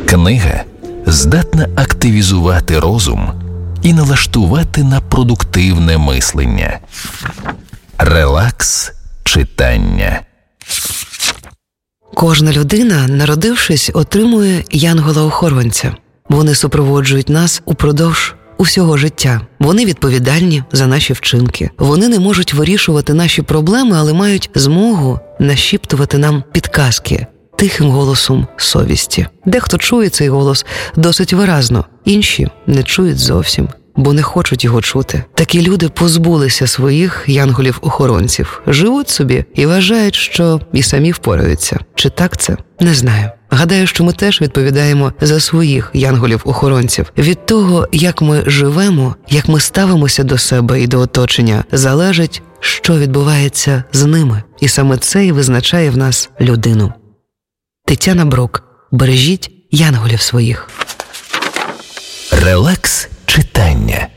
Книга здатна активізувати розум і налаштувати на продуктивне мислення. Релакс читання. Кожна людина, народившись, отримує янгола-охоронця. Вони супроводжують нас упродовж усього життя. Вони відповідальні за наші вчинки. Вони не можуть вирішувати наші проблеми, але мають змогу нашіптувати нам підказки тихим голосом совісті. Дехто чує цей голос досить виразно, інші не чують зовсім, бо не хочуть його чути. Такі люди позбулися своїх янголів-охоронців, живуть собі і вважають, що і самі впораються. Чи так це? Не знаю. Гадаю, що ми теж відповідаємо за своїх янголів-охоронців. Від того, як ми живемо, як ми ставимося до себе і до оточення, залежить, що відбувається з ними. І саме це і визначає в нас людину. Тетяна Брук. Бережіть янголів своїх. Релакс читання.